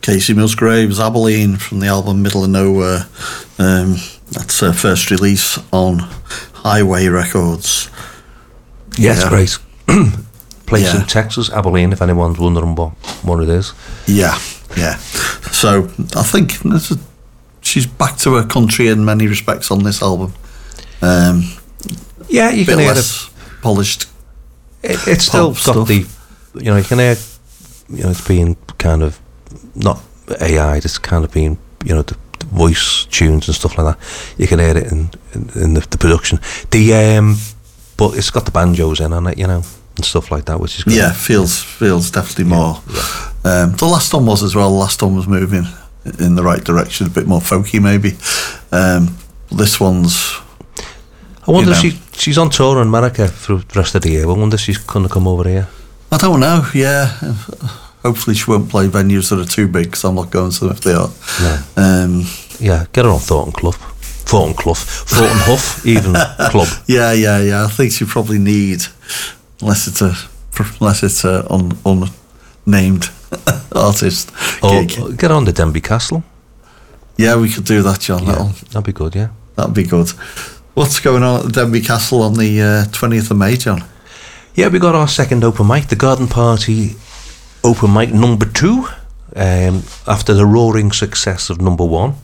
Casey Musgraves, Abilene, from the album Middle of Nowhere. That's her first release on Highway Records. Yeah, it's great. Place in Texas, Abilene, if anyone's wondering what it is. Yeah. So I think she's back to her country in many respects on this album. You can hear less polished. It's still got stuff. you can hear, it's being kind of not AI. It's kind of being, the voice tunes and stuff like that. You can hear it in the production. But it's got the banjos in on it, and stuff like that, which is great. Yeah, feels definitely more. Yeah. The last one was as well. The last one was moving in the right direction, a bit more folky maybe. This one's. I wonder if she's on tour in America for the rest of the year. I wonder if she's going to come over here. I don't know. Yeah, hopefully she won't play venues that are too big, because I'm not going to them if they are. No. Get her on Thornton Huff, even club. Yeah. I think she probably need, unless it's a unnamed artist. Gig. Get on the Denby Castle. Yeah, we could do that, John. Yeah, that'd be good. Yeah, that'd be good. What's going on at the Denby Castle on the 20th of May, John? Yeah, we got our second open mic, the Garden Party open mic number 2, after the roaring success of number 1.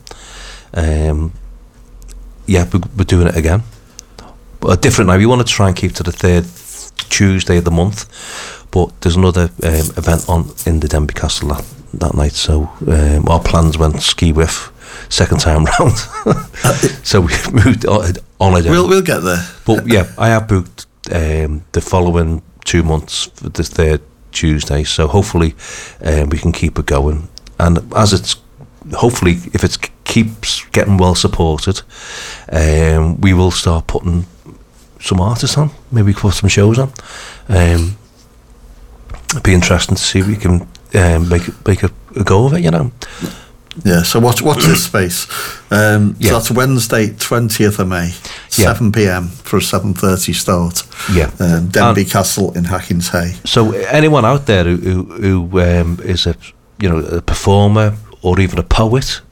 We're doing it again, but a different night. We want to try and keep to the 3rd Tuesday of the month, but there's another event on in the Denby Castle that night, so our plans went ski whiff second time round. So we moved on again. We'll get there. But I have booked the following 2 months for the 3rd Tuesday, so hopefully we can keep it going, and as it's hopefully if it keeps getting well supported, we will start putting some artists on, maybe put some shows on. It'd be interesting to see if we can make a go of it, Yeah, so watch this space. So that's Wednesday, 20th of May, 7 p.m. for a 7:30 start. Yeah. Denby Castle in Hackins Hay. So anyone out there who is a performer or even a poet,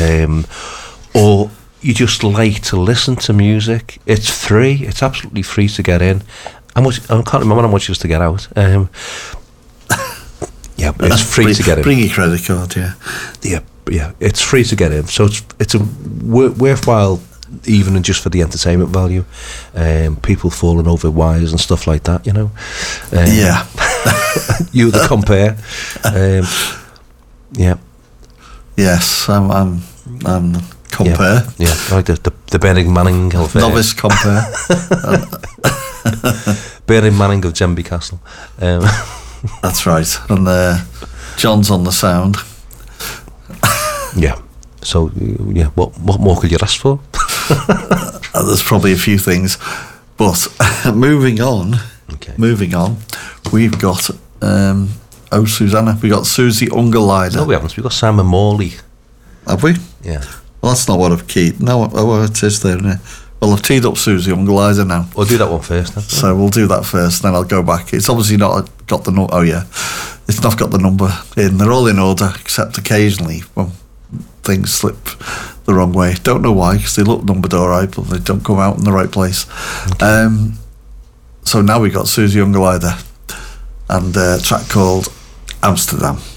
or you just like to listen to music, it's free. It's absolutely free to get in. I can't remember how much it was to get out. It's free to get in. Bring your credit card, Yeah, it's free to get in, so it's a worthwhile, even just for the entertainment value. People falling over wires and stuff like that, You the compare. Yes, I'm compare. Yeah, like the Bernard Manning of novice compare. Bernard Manning of Denby Castle. That's right, and John's on the sound. Yeah. So what more could you ask for? There's probably a few things, but moving on, we've got Susanna, we got Susie Ungerleider. No, we haven't. We've got Simon Morley. Have we? Yeah. Well, that's not what I've keyed. No, it is there, isn't it? Well, I've teed up Susie Ungerleider now. We'll do that one first then. So we'll do that first, then I'll go back. It's obviously not got the number. Oh yeah, it's not got the number in. They're all in order, except occasionally when things slip the wrong way. Don't know why, because they look numbered all right, but they don't come out in the right place. Okay. So now we got Susie Ungerleider and a track called Amsterdam.